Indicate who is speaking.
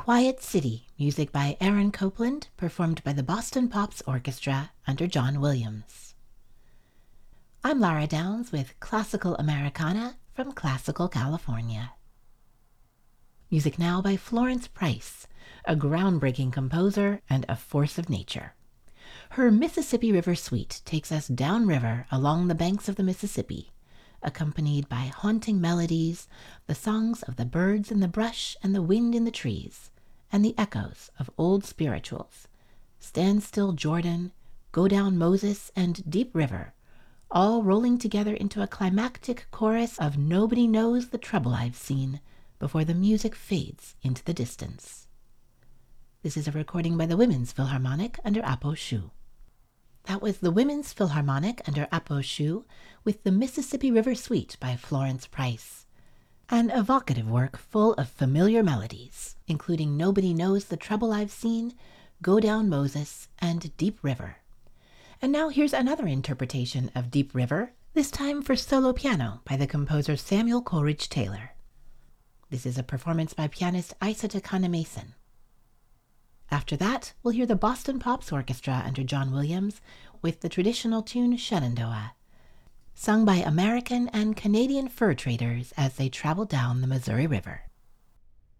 Speaker 1: Quiet City, music by Aaron Copland, performed by the Boston Pops Orchestra under John Williams. I'm Lara Downs with Classical Americana from Classical California. Music now by Florence Price, a groundbreaking composer and a force of nature. Her Mississippi River Suite takes us downriver along the banks of the Mississippi, accompanied by haunting melodies, the songs of the birds in the brush and the wind in the trees, and the echoes of old spirituals, Stand Still Jordan, Go Down Moses, and Deep River, all rolling together into a climactic chorus of Nobody Knows the Trouble I've Seen before the music fades into the distance. This is a recording by the Women's Philharmonic under Apo Shu. That was the Women's Philharmonic under Apo Shu with the Mississippi River Suite by Florence Price, an evocative work full of familiar melodies, including Nobody Knows the Trouble I've Seen, Go Down Moses, and Deep River. And now here's another interpretation of Deep River, this time for solo piano by the composer Samuel Coleridge Taylor. This is a performance by pianist Isa Takana Mason. After that, we'll hear the Boston Pops Orchestra under John Williams with the traditional tune Shenandoah, sung by American and Canadian fur traders as they travel down the Missouri River.